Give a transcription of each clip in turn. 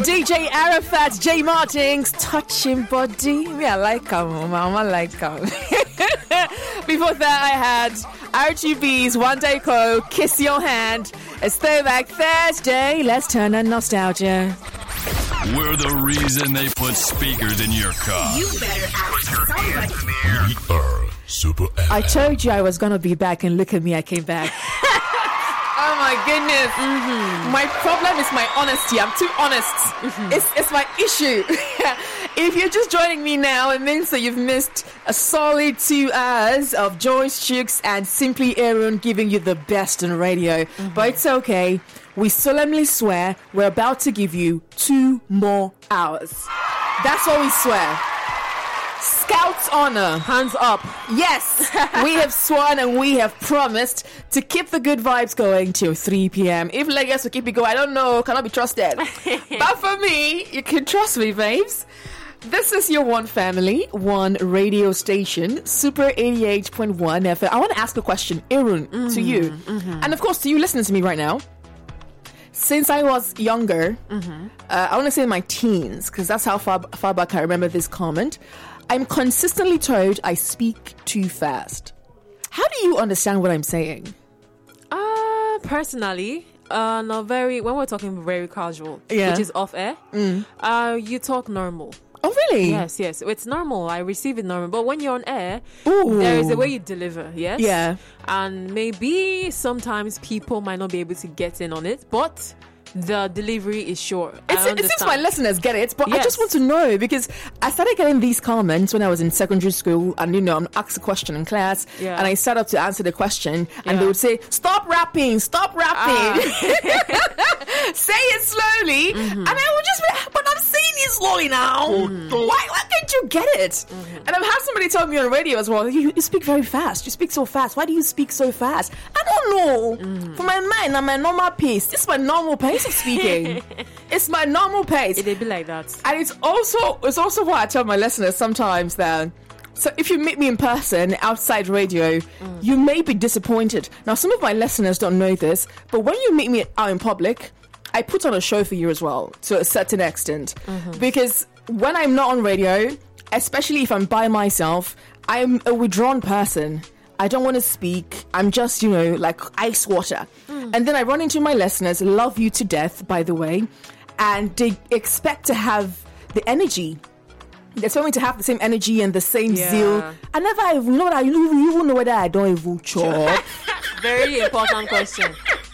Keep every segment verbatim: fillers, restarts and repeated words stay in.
D J Arafat, J Martins, touching body. Me, I like him, mama, I like him. Before that, I had R G B's One Day Co, Kiss Your Hand. It's Throwback Thursday. Let's turn on nostalgia. We're the reason they put speakers in your car. You better ask somebody. We are Super F M. I told you I was going to be back, and look at me, I came back. Oh my goodness. Mm-hmm. My problem is my honesty. I'm too honest. Mm-hmm. It's it's my issue. If you're just joining me now, it means that you've missed a solid two hours of Joyce Chooks and Simply Aaron giving you the best on radio. Mm-hmm. But it's okay. We solemnly swear we're about to give you two more hours. That's what we swear. Scout's honor. Hands up. Yes, we have sworn and we have promised to keep the good vibes going till three p.m. If Legas will keep it going, I don't know, cannot be trusted. But for me, you can trust me, babes. This is your one family, one radio station, Super eighty-eight point one F M. I want to ask a question, Aaron, mm-hmm, to you. Mm-hmm. And of course, to you listening to me right now. Since I was younger, mm-hmm. uh, I want to say my teens, because that's how far, far back I remember this comment. I'm consistently told I speak too fast. How do you understand what I'm saying? Uh, personally, uh, not very, when we're talking very casual, yeah. which is off air, mm. uh, you talk normal. Oh, really? Yes, yes. It's normal. I receive it normal. But when you're on air, Ooh. there is a way you deliver, yes? Yeah. And maybe sometimes people might not be able to get in on it, but the delivery is sure. It's, it seems my listeners get it, but yes. I just want to know, because I started getting these comments when I was in secondary school, and you know, I'm asked a question in class, yeah. and I set up to answer the question, and yeah. they would say, "Stop rapping, stop rapping, ah. say it slowly," mm-hmm. and I would just be, "But I'm saying it slowly now. Mm-hmm. Why? Why can't you get it?" Mm-hmm. And I've had somebody tell me on radio as well, you, "You speak very fast. You speak so fast. Why do you speak so fast?" I don't know. Mm-hmm. For my mind, I'm my normal pace. This is my normal pace of speaking. It's my normal pace. It'd be like that. And it's also it's also what I tell my listeners sometimes that, so if you meet me in person outside radio, mm. you may be disappointed. Now, some of my listeners don't know this, but when you meet me out in public, I put on a show for you as well, to a certain extent. Mm-hmm. Because when I'm not on radio, especially if I'm by myself, I'm a withdrawn person. I don't want to speak. I'm just, you know, like ice water. Mm. And then I run into my listeners, love you to death, by the way, and they expect to have the energy. They expect me to have the same energy and the same yeah. zeal. I never even know that. You even know whether I don't even chop. Very important question.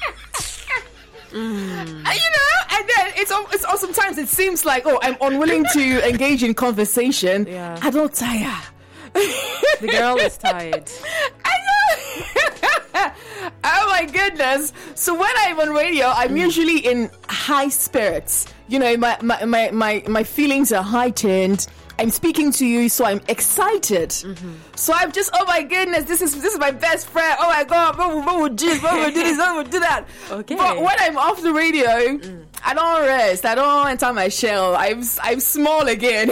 Mm. And, you know, and then it's, it's also sometimes it seems like, oh, I'm unwilling to engage in conversation. Yeah. I don't tire. The girl is tired. I know. Oh my goodness. So when I'm on radio, I'm mm. usually in high spirits. You know, my, my, my, my, my feelings are heightened. I'm speaking to you, so I'm excited. Mm-hmm. So I'm just, oh my goodness, this is this is my best friend. Oh my God, what would do this, what would do this, what would do that. Okay. But when I'm off the radio, mm. I don't rest. I don't enter my shell. I'm I'm small again.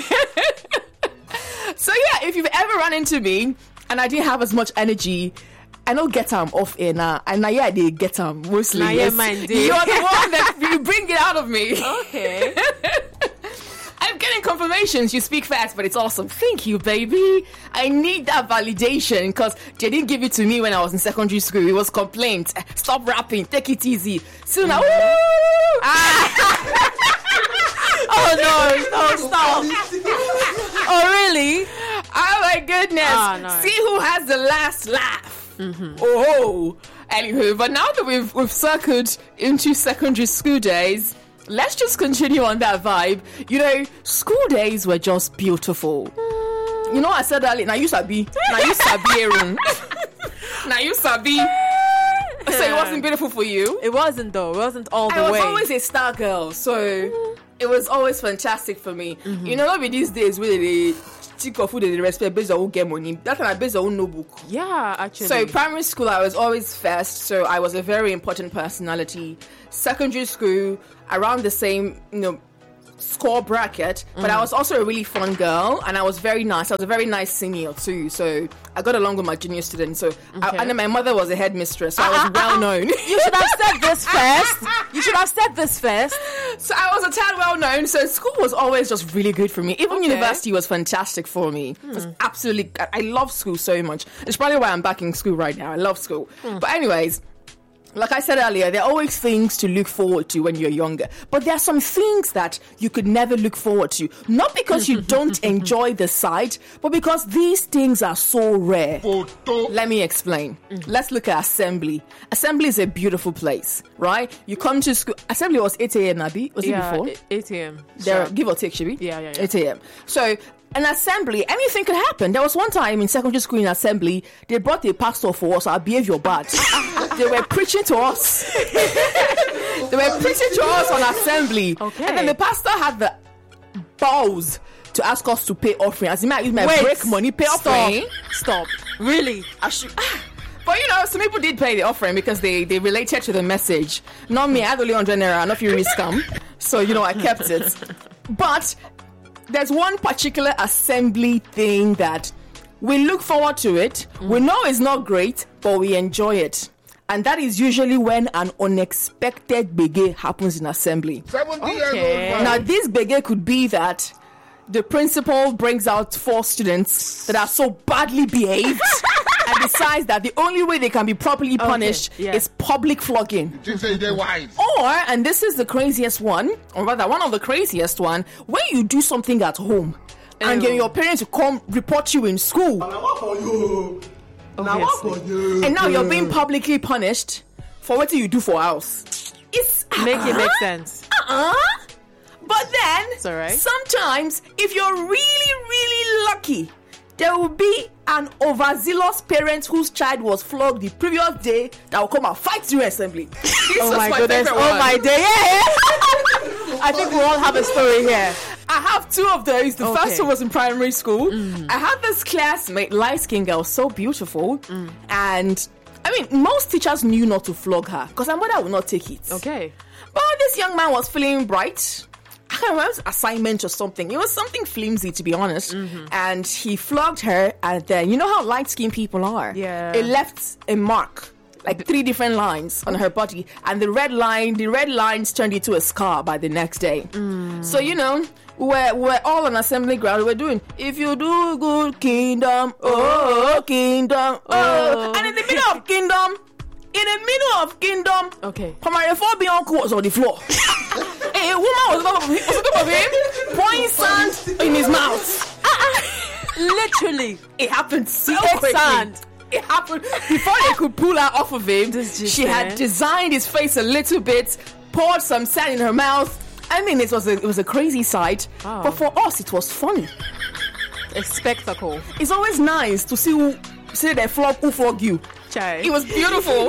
So yeah, if you've ever run into me and I didn't have as much energy, I don't get them off air now. And now yeah, they get them mostly. Now yes. You're the one that you bring it out of me. Okay. I'm getting confirmations you speak fast, but it's awesome. Thank you, baby. I need that validation because they didn't give it to me when I was in secondary school. It was complaints. Stop rapping. Take it easy. So now, mm-hmm. ah. Oh no, no, stop. Oh really? Oh my goodness. Oh, no. See who has the last laugh. Mm-hmm. Oh, anywho, but now that we've we've circled into secondary school days, let's just continue on that vibe. You know, school days were just beautiful. Mm. You know, I said earlier, now you sabi, now you sabi, Aaron. Now you sabi. So it wasn't beautiful for you? It wasn't though. It wasn't all the way. I was way. always a star girl, so mm. it was always fantastic for me. Mm-hmm. You know, not with these days where they think of food and they respect based on who get money. That time I based on no book. Yeah, actually. So primary school, I was always first, so I was a very important personality. Secondary school, around the same, you know, score bracket, but I was also a really fun girl, and I was very nice. I was a very nice senior too, so I got along with my junior students. So, I, Okay. and then my mother was a headmistress, so I was Ah, ah, well ah, known. You should have said this first. You should have said this first. So I was a tad well known. So school was always just really good for me. Even Okay. university was fantastic for me. It was absolutely. I I love school so much. It's probably why I'm back in school right now. I love school. But anyways. Like I said earlier, there are always things to look forward to when you're younger. But there are some things that you could never look forward to. Not because you don't enjoy the sight, but because these things are so rare. Let me explain. Let's look at assembly. Assembly is a beautiful place, right? You come to school. Assembly was eight a.m. Nabi. Was Yeah, it before? eight a.m. There, Sure. give or take, should we? Yeah, yeah, yeah. eight a.m. So, an assembly, anything could happen. There was one time in secondary school in assembly, they brought a pastor for us, our behavior bad. They were preaching to us. They were preaching to us on assembly. Okay. And then the pastor had the balls to ask us to pay offering. As in, I use my Wait, break money, pay stop. offering. Stop. Really? I should. But you know, some people did pay the offering because they, they related to the message. Not me, I had only one hundred naira, not you scam. So, you know, I kept it. But there's one particular assembly thing that we look forward to it. We know it's not great, but we enjoy it. And that is usually when an unexpected bege happens in assembly. Okay. Now, this bege could be that the principal brings out four students that are so badly behaved and decides that the only way they can be properly punished yeah. is public flogging. Or, and this is the craziest one, or rather one of the craziest one, when you do something at home and Ew. then your parents will come report you in school, Obviously. and now you're being publicly punished for what you do for house. It's Make it uh-uh. make sense. Uh-uh. But then, It's all right. sometimes, if you're really, really lucky, there will be an overzealous parent whose child was flogged the previous day that will come and fight you in assembly. This Oh was my goodness. favorite Oh one. my day. Yeah. I think we all have a story here. I have two of those. The Okay. first one was in primary school. I had this classmate, light skinned girl, so beautiful. And I mean, most teachers knew not to flog her because her mother would not take it. Okay. But this young man was feeling bright. I can't remember, it was assignment or something. It was something flimsy, to be honest. And he flogged her, and then you know how light-skinned people are. Yeah. It left a mark, like three different lines on her body, and the red line, the red lines turned into a scar by the next day. So you know, we're we're all on assembly ground. We're doing if you do good, kingdom, oh kingdom, oh, Oh. and in the middle of kingdom. In the middle of kingdom, Okay. Primary four beyond was on the floor. A woman was on top of him, was on top of him pouring sand in his mouth. Literally. It happened so Ate quickly. sand. It happened before they could pull her off of him. This just She had eh? designed his face a little bit, poured some sand in her mouth. I mean, it was a, it was a crazy sight, Wow. but for us, it was funny. A spectacle. It's always nice to see who say they flog who flog you. Child. It was beautiful.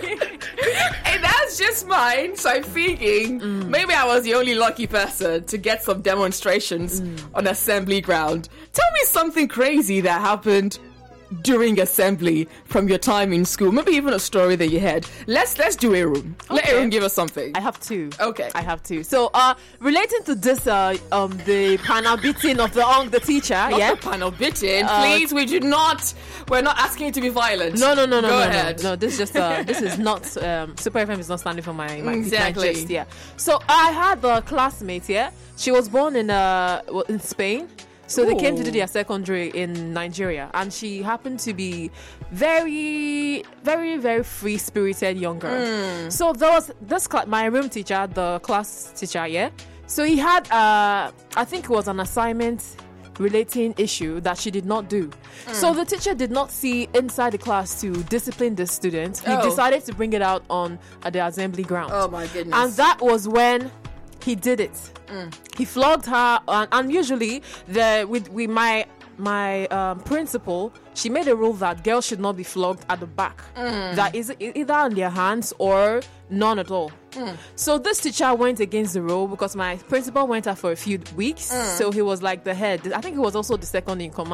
And that's just mine. So I'm thinking maybe I was the only lucky person to get some demonstrations on assembly ground. Tell me something crazy that happened during assembly from your time in school. Maybe even a story that you had. Let's let's do Arun. Let Okay. Arun give us something. I have two. Okay. I have two. So, uh, relating to this, uh, um, the panel beating of the on the teacher. Not yeah. the panel bitten. Uh, Please, we do not. We're not asking you to be violent. No, no, no, no, Go no, ahead. no, no. This is just uh, this is not um, Super F M is not standing for my my, Exactly. my gist, yeah. So I had a classmate. Yeah, she was born in uh well, in Spain. So they came to do Ooh. their secondary in Nigeria, and she happened to be very, very, very free-spirited young girl. Hmm. So there was this cla- my room teacher, the class teacher, yeah. So he had, uh, I think it was an assignment relating issue that she did not do. Hmm. So the teacher did not see inside the class to discipline the student. He Oh. decided to bring it out on uh, the assembly ground. Oh my goodness. And that was when he did it. He flogged her, and, and usually the with with my my um, principal, she made a rule that girls should not be flogged at the back. That is e- either on their hands or none at all. So this teacher went against the rule because my principal went out for a few weeks. So he was like the head. I think he was also the second in command.